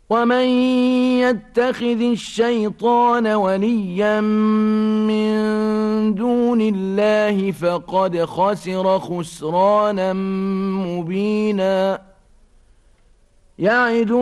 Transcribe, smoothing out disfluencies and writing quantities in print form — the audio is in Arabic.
ومن يتخذ الشيطان وليا من دون الله فقد خسر خسرانا مبينا